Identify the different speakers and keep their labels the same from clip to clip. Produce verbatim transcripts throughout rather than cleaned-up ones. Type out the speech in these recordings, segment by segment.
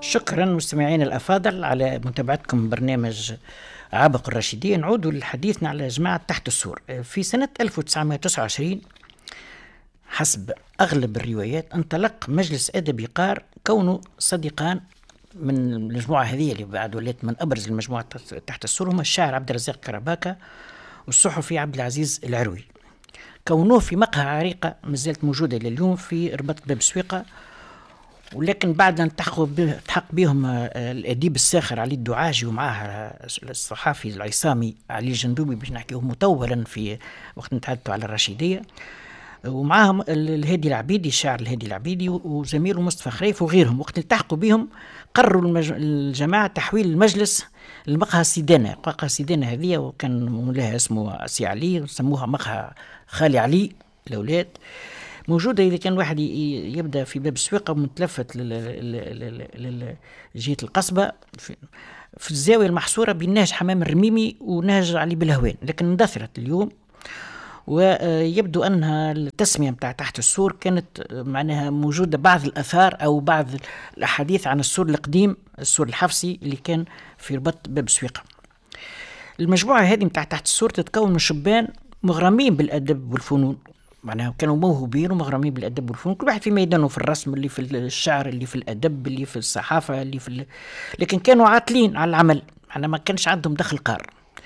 Speaker 1: شكرا مستمعين الأفاضل على متابعتكم برنامج عابق الراشدين. نعود لحديثنا على جماعة تحت السور. في سنة ألف وتسعمائة وتسعة وعشرين حسب أغلب الروايات انطلق مجلس أدبي قار كونه صديقان من المجموعة هذه اللي بعد ولات من أبرز المجموعة تحت السور، هما الشاعر عبد الرزاق كرباكة والصحفي عبد العزيز العروي. كونوه في مقهى عريقة مازالت موجودة لليوم في رباط باب سويقة، ولكن بعد أن التحق بهم الأديب الساخر علي الدعاجي ومعه الصحافي العصامي علي الجندوبي باش نحكيه مطولا في وقت نتحدثوا على الرشيدية، ومعهم الهادي العبيدي الشاعر الهادي العبيدي وزميله مصطفى خريف وغيرهم. وقت التحقوا بهم قرروا المج... الجماعة تحويل المجلس لمقهى سيدانا. مقهى سيدانا هذه وكان لها اسمه سي علي، سموها مقهى خالي علي الأولاد، موجودة. إذا كان واحد يبدأ في باب السويقة ومتلفت لجهة القصبة في, في الزاوية المحصورة بين نهج حمام الرميمي ونهج علي بالهوان، لكن اندثرت اليوم. ويبدو أنها التسمية متاع تحت السور كانت معناها موجودة بعض الأثار أو بعض الأحاديث عن السور القديم، السور الحفصي اللي كان في رباط باب السويقة. المجموعة هذه متاع تحت السور تتكون من شبان مغرمين بالأدب والفنون، معناها كانوا موهوبين ومغرمين بالأدب والفنون، كل واحد في ميدانه، في الرسم، اللي في الشعر، اللي في الأدب، اللي في الصحافة، اللي في ال... لكن كانوا عاطلين على العمل، معناها ما كانش عندهم دخل قار.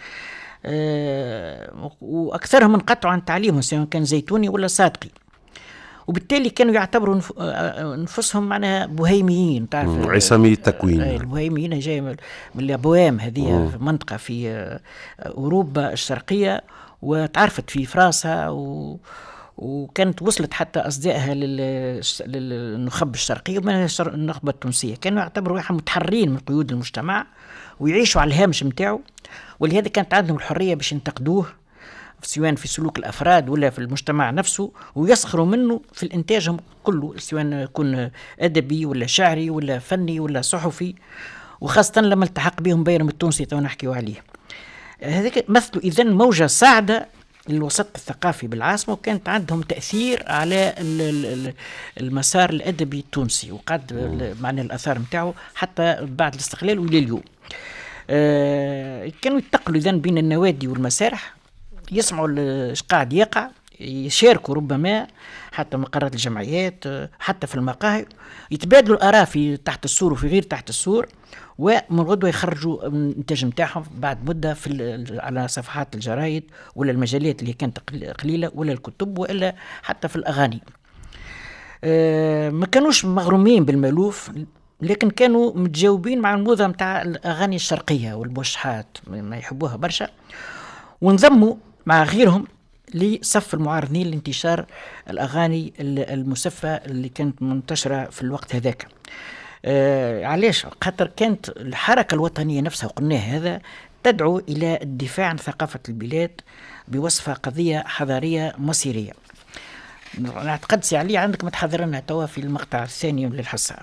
Speaker 1: أه وأكثرهم انقطعوا عن تعليمهم سواء كان زيتوني ولا صادقي، وبالتالي كانوا يعتبروا نفسهم معناها بوهيميين. تعرف
Speaker 2: عصامي التكوين.
Speaker 1: البوهيميين جاي من البوام هذه في منطقة في أوروبا الشرقية، وتعرفت في فرنسا و وكانت وصلت حتى أصدائها للنخب الشرقية ومنها النخبة التونسية. كانوا يعتبروا واحد متحرين من قيود المجتمع ويعيشوا على الهامش متاعه، ولهذا كانت عندهم الحرية باش ينتقدوه سواء في سلوك الأفراد ولا في المجتمع نفسه، ويسخروا منه في الإنتاجهم كله، سواء يكون أدبي ولا شعري ولا فني ولا صحفي، وخاصة لما التحق بهم بيرم التونسي تو نحكيوا عليه. هذاك مثلوا إذن موجة صاعدة للوسط الثقافي بالعاصمة، وكانت عندهم تأثير على المسار الأدبي التونسي، وقد معنى الأثار متاعه حتى بعد الاستقلال وإلى اليوم. آه كانوا يتقلوا إذن بين النوادي والمسارح، يسمعوا ايش قاعد يقع، يشاركوا ربما حتى مقرات الجمعيات، حتى في المقاهي، يتبادلوا الآراء في تحت السور وفي غير تحت السور، ومن غدوة يخرجوا الانتاج نتاعهم بعد مدة في على صفحات الجرايد ولا المجلات اللي كانت قليلة ولا الكتب ولا حتى في الأغاني. أه ما كانوش مغرومين بالمألوف، لكن كانوا متجاوبين مع الموضة متاع الأغاني الشرقية والبوشحات ما يحبوها برشا، وانضموا مع غيرهم لصف المعارضين لانتشار الأغاني المسفة اللي كانت منتشرة في الوقت هذاك. آه علاش؟ خاطر كانت الحركة الوطنية نفسها وقلناها هذا تدعو إلى الدفاع عن ثقافة البلاد بوصفها قضية حضارية مصيرية. نعتقد سي علي عندك متحضرنا توا في المقطع الثاني للحصة.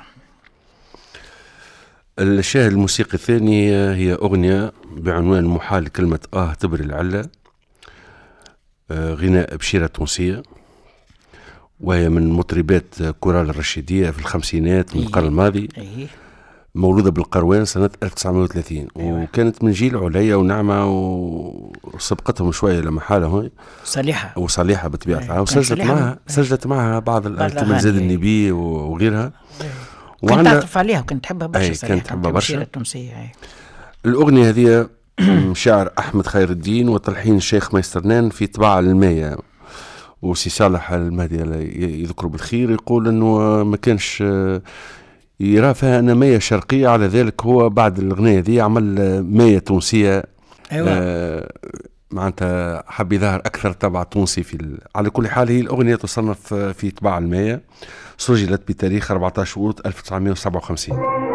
Speaker 2: الشاهد الموسيقي الثاني هي أغنية بعنوان محال كلمة آه تبري العلة، آه غناء بشيرة تونسية، وهي من مطربات كورال الرشيدية في الخمسينات من القرن الماضي.
Speaker 1: أيه.
Speaker 2: مولودة بالقروان سنة ألف وتسعمائة وثلاثين. أيوة. وكانت من جيل عليا ونعمة وسبقتهم شوية لما حالها
Speaker 1: صالحة
Speaker 2: وصالحة بطبيعتها. أيوة. وسجلت معها سجلت معها بعض الألتمال زاد النبي وغيرها.
Speaker 1: كنت تعرف عليها وكنت تحبها برشا.
Speaker 2: أي كنت تحبها برشا
Speaker 1: التونسية.
Speaker 2: الأغنية هذه شعر أحمد خير الدين وتلحين الشيخ ميسترنان في طباعة المية، وسي صالح المهدي يذكره بالخير يقول أنه ما كانش يرى فيها أن مية شرقية، على ذلك هو بعد الأغنية دي عمل مية تونسية.
Speaker 1: أيوة.
Speaker 2: آه معناتها حب يظهر أكثر طبع تونسي في ال... على كل حال هي الأغنية تصنف في طباعة المية، سجلت بتاريخ أربعة عشر أوت ألف وتسعمائة وسبعة وخمسين.